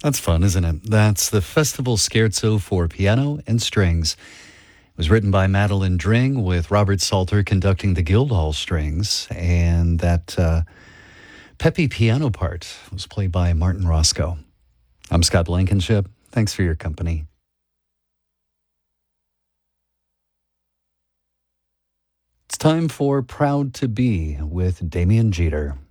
That's fun, isn't it? That's the Festival Scherzo for piano and strings. It was written by Madeline Dring with Robert Salter conducting the Guildhall strings. And that peppy piano part was played by Martin Roscoe. I'm Scott Blankenship. Thanks for your company. It's time for Proud to Be with Damian Jeter.